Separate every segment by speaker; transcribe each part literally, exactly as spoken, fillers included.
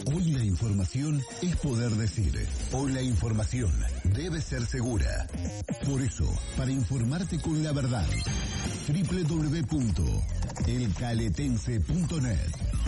Speaker 1: Hoy la información es poder decir. Hoy la información debe ser segura. Por eso, para informarte con la verdad, doble u doble u doble u punto el caletense punto net.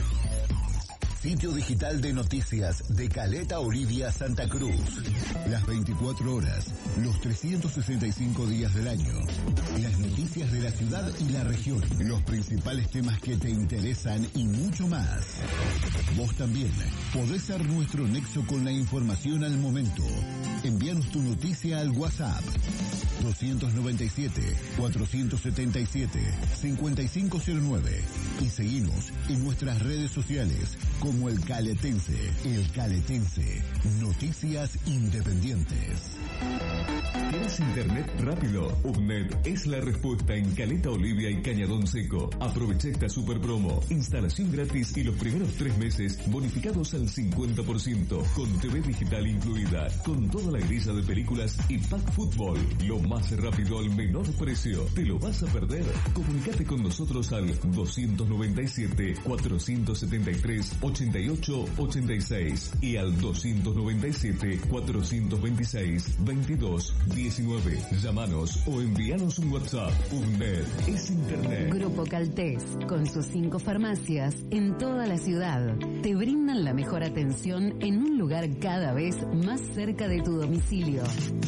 Speaker 1: Sitio digital de noticias de Caleta Olivia, Santa Cruz. Las veinticuatro horas, los trescientos sesenta y cinco días del año. Las noticias de la ciudad y la región. Los principales temas que te interesan y mucho más. Vos también podés ser nuestro nexo con la información al momento. Envíanos tu noticia al WhatsApp. doscientos noventa y siete, cuatrocientos setenta y siete, cincuenta y cinco cero nueve y seguinos en nuestras redes sociales como El Caletense. El Caletense, noticias independientes.
Speaker 2: ¿Quieres internet rápido? UPNET es la respuesta en Caleta Olivia y Cañadón Seco. Aprovecha esta super promo. Instalación gratis y los primeros tres meses bonificados al cincuenta por ciento. Con T V digital incluida. Con toda la grilla de películas y pack fútbol. Lo más rápido al menor precio. ¿Te lo vas a perder? Comunicate con nosotros al doscientos noventa y siete, cuatrocientos setenta y tres, ochenta y ocho, ochenta y seis y al doscientos noventa y siete, cuatrocientos veintiséis, veintidós, diecinueve. Llámanos o envíanos un WhatsApp. UNED es Internet.
Speaker 3: Grupo Caltés, con sus cinco farmacias en toda la ciudad, te brindan la mejor atención en un lugar cada vez más cerca de tu domicilio.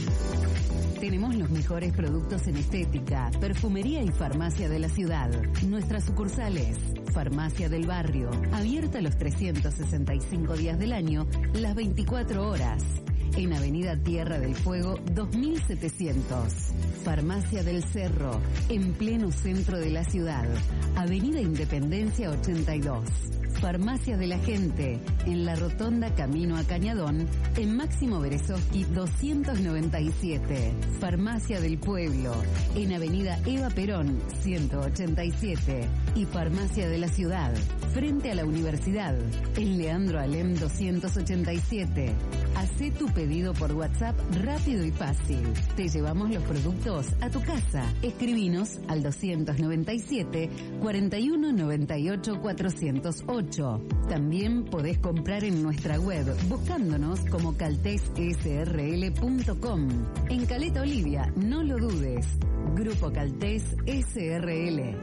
Speaker 3: Tenemos los mejores productos en estética, perfumería y farmacia de la ciudad. Nuestras sucursales: Farmacia del Barrio, abierta los trescientos sesenta y cinco días del año, las veinticuatro horas. En Avenida Tierra del Fuego dos mil setecientos. Farmacia del Cerro, en pleno centro de la ciudad. Avenida Independencia ochenta y dos. Farmacia de la Gente, en la Rotonda Camino a Cañadón, en Máximo Berezovsky doscientos noventa y siete. Farmacia del Pueblo, en Avenida Eva Perón ciento ochenta y siete. Y Farmacia de la Ciudad, frente a la Universidad, en Leandro Alem doscientos ochenta y siete. Hacé tu pedido por WhatsApp rápido y fácil. Te llevamos los productos a tu casa. Escribinos al doscientos noventa y siete, cuarenta y uno noventa y ocho, cuatrocientos ocho. También podés comprar en nuestra web buscándonos como caltés s r l punto com. En Caleta Olivia, no lo dudes. Grupo Caltés S R L.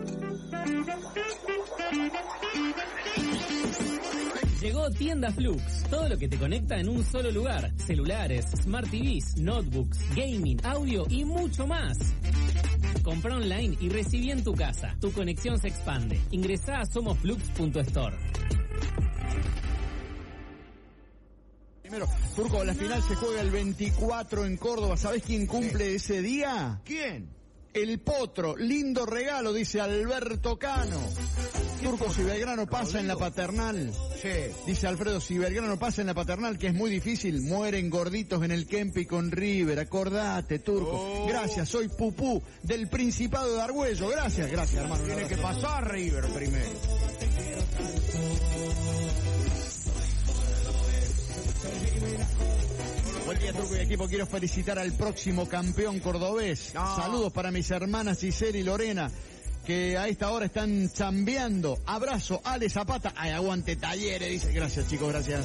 Speaker 4: Llegó Tienda Flux, todo lo que te conecta en un solo lugar. Celulares, Smart T Vs, notebooks, gaming, audio y mucho más. Compra online y recibí en tu casa. Tu conexión se expande. Ingresá a somosflux punto store.
Speaker 5: Primero, Turco, la final se juega el veinticuatro en Córdoba. ¿Sabés quién cumple ese día?
Speaker 6: ¿Quién?
Speaker 5: El Potro. Lindo regalo, dice Alberto Cano. Turco, si Belgrano pasa en la Paternal.
Speaker 6: Sí.
Speaker 5: Dice Alfredo, si Belgrano pasa en la Paternal, que es muy difícil, mueren gorditos en el Kempi con River. Acordate, Turco.
Speaker 6: Oh.
Speaker 5: Gracias, soy Pupú del Principado de Argüello. Gracias, gracias, hermano.
Speaker 6: Tiene que pasar River primero.
Speaker 5: Buen día, Turco y equipo. Quiero felicitar al próximo campeón cordobés.
Speaker 6: No.
Speaker 5: Saludos para mis hermanas Giselle y Lorena, que a esta hora están chambeando. Abrazo, Ale Zapata. Ay, aguante Talleres, dice. Gracias, chicos, gracias.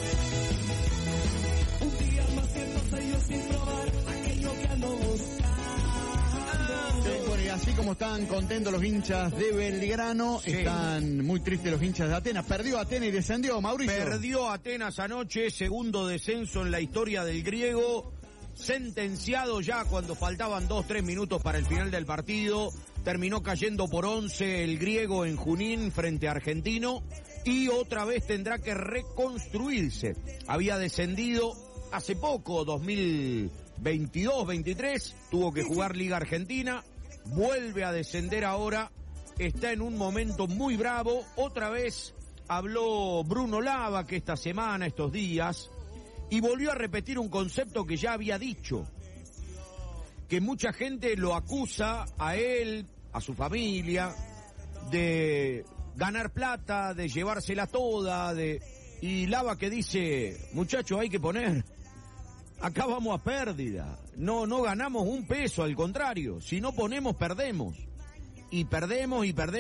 Speaker 7: Un día más siento yo sin probar aquello que ando buscando.
Speaker 5: Sí, bueno, y así como están contentos los hinchas de Belgrano,
Speaker 6: sí,
Speaker 5: están muy tristes los hinchas de Atenas. Perdió Atenas y descendió, Mauricio.
Speaker 6: Perdió Atenas anoche, segundo descenso en la historia del griego. Sentenciado ya cuando faltaban dos, tres minutos para el final del partido. Terminó cayendo por once el griego en Junín frente a Argentino. Y otra vez tendrá que reconstruirse. Había descendido hace poco, dos mil veintidós veintitrés. Tuvo que jugar Liga Argentina. Vuelve a descender ahora. Está en un momento muy bravo. Otra vez habló Bruno Lava, que esta semana, estos días, y volvió a repetir un concepto que ya había dicho, que mucha gente lo acusa a él, a su familia, de ganar plata, de llevársela toda, de y Lava que dice, muchachos, hay que poner, acá vamos a pérdida, no, no ganamos un peso, al contrario, si no ponemos, perdemos, y perdemos y perdemos.